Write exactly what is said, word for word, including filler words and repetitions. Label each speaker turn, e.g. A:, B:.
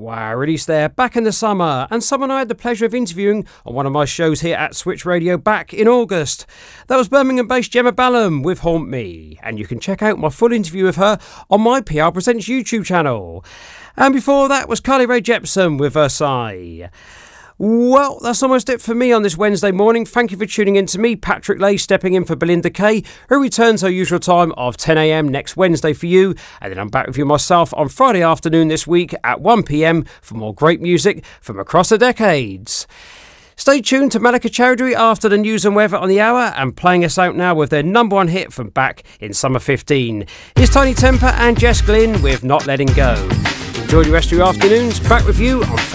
A: Wow, released there back in the summer, and someone I had the pleasure of interviewing on one of my shows here at Switch Radio back in August. That was Birmingham-based Gemma Ballum with Haunt Me, and you can check out my full interview with her on my P R Presents YouTube channel. And before that was Carly Rae Jepsen with Versailles. Well, that's almost it for me on this Wednesday morning. Thank you for tuning in to me, Patrick Lay, stepping in for Belinda Kay, who returns her usual time of ten a m next Wednesday for you. And then I'm back with you myself on Friday afternoon this week at one p m for more great music from across the decades. Stay tuned to Malika Chowdhury after the news and weather on the hour, and playing us out now with their number one hit from back in summer fifteen. Here's Tiny Temper and Jess Glynn with Not Letting Go. Enjoy the rest of your afternoons. Back with you on Friday.